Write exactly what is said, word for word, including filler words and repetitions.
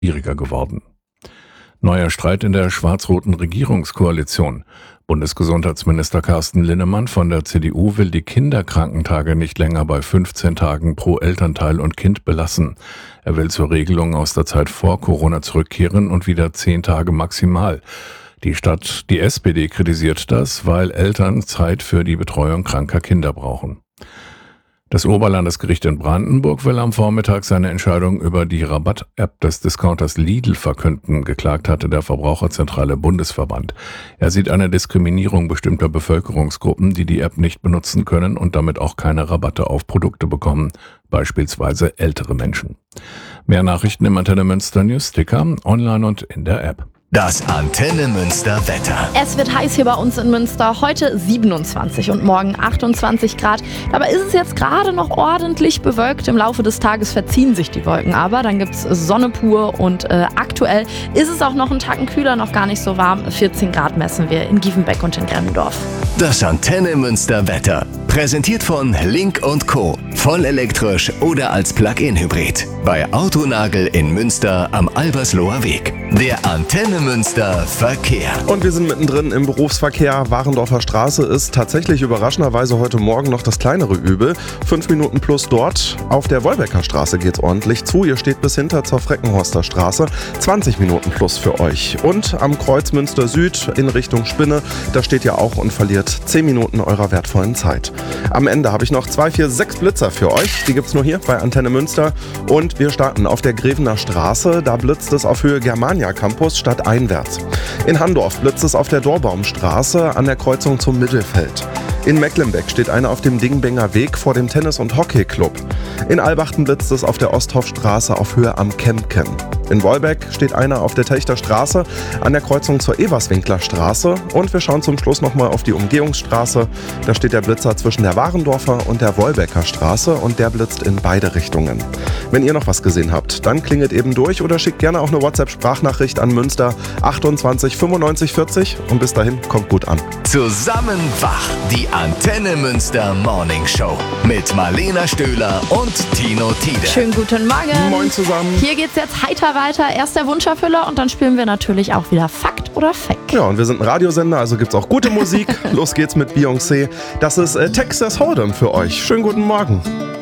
schwieriger geworden. Neuer Streit in der schwarz-roten Regierungskoalition. Bundesgesundheitsminister Carsten Linnemann von der C D U will die Kinderkrankentage nicht länger bei fünfzehn Tagen pro Elternteil und Kind belassen. Er will zur Regelung aus der Zeit vor Corona zurückkehren und wieder zehn Tage maximal. Die Stadt, die S P D kritisiert das, weil Eltern Zeit für die Betreuung kranker Kinder brauchen. Das Oberlandesgericht in Brandenburg will am Vormittag seine Entscheidung über die Rabatt-App des Discounters Lidl verkünden, geklagt hatte der Verbraucherzentrale Bundesverband. Er sieht eine Diskriminierung bestimmter Bevölkerungsgruppen, die die App nicht benutzen können und damit auch keine Rabatte auf Produkte bekommen, beispielsweise ältere Menschen. Mehr Nachrichten im Antenne Münster Newsticker, online und in der App. Das Antenne Münster Wetter. Es wird heiß hier bei uns in Münster. Heute siebenundzwanzig und morgen achtundzwanzig Grad. Dabei ist es jetzt gerade noch ordentlich bewölkt. Im Laufe des Tages verziehen sich die Wolken aber. Dann gibt es Sonne pur und äh, aktuell ist es auch noch einen Tacken kühler, noch gar nicht so warm. vierzehn Grad messen wir in Giefenbeck und in Gremmendorf. Das Antenne Münster Wetter. Präsentiert von Link und Co. Voll elektrisch oder als Plug-in-Hybrid. Bei Autonagel in Münster am Albersloher Weg. Der Antenne Münster Verkehr. Und wir sind mittendrin im Berufsverkehr. Warendorfer Straße ist tatsächlich überraschenderweise heute Morgen noch das kleinere Übel. Fünf Minuten plus dort. Auf der Wolbecker Straße geht's ordentlich zu. Ihr steht bis hinter zur Freckenhorster Straße. zwanzig Minuten plus für euch. Und am Kreuz Münster Süd in Richtung Spinne, da steht ihr auch und verliert zehn Minuten eurer wertvollen Zeit. Am Ende habe ich noch zwei vier sechs Blitzer für euch. Die gibt's nur hier bei Antenne Münster. Und wir starten auf der Grevener Straße. Da blitzt es auf Höhe Germania Campus stadteinwärts. In Handorf blitzt es auf der Dorbaumstraße an der Kreuzung zum Mittelfeld. In Mecklenbeck steht einer auf dem Dingbenger Weg vor dem Tennis- und Hockeyclub. In Albachten blitzt es auf der Osthofstraße auf Höhe am Kemken. In Wolbeck steht einer auf der Techter Straße an der Kreuzung zur Everswinkler Straße. Und wir schauen zum Schluss nochmal auf die Umgehungsstraße. Da steht der Blitzer zwischen der Warendorfer und der Wolbecker Straße und der blitzt in beide Richtungen. Wenn ihr noch was gesehen habt, dann klingelt eben durch oder schickt gerne auch eine WhatsApp-Sprachnachricht an Münster achtundzwanzig fünfundneunzig vierzig und bis dahin kommt gut an. Zusammen wach, die Antenne Münster Morning Show mit Marlena Stöhler und Tino Tiede. Schönen guten Morgen. Moin zusammen. Hier geht's jetzt heiter weiter. Erst der Wunscherfüller und dann spielen wir natürlich auch wieder Fakt oder Fake. Ja, und wir sind ein Radiosender, also gibt's auch gute Musik. Los geht's mit Beyoncé. Das ist äh, Texas Hold'em für euch. Schönen guten Morgen.